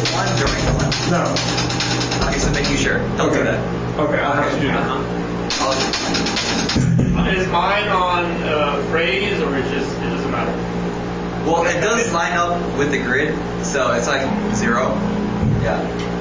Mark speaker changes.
Speaker 1: one during the one?
Speaker 2: No.
Speaker 1: Okay, so make you sure. Don't do that.
Speaker 2: Okay, I'll have to do that.
Speaker 3: Is mine on phrase or it doesn't matter?
Speaker 1: Well, it does line up with the grid, so it's like 0. Yeah.